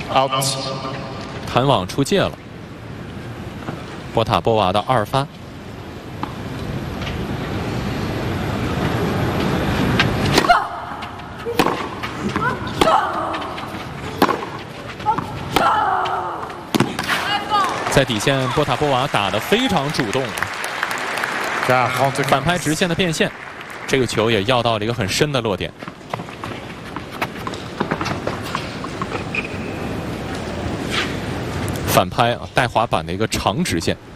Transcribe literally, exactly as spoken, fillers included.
out， 弹网出界了。波塔波娃的二发。 在底线，波塔波娃打得非常主动，反拍直线的变线，这个球也要到了一个很深的落点。反拍啊，带滑板的一个长直线。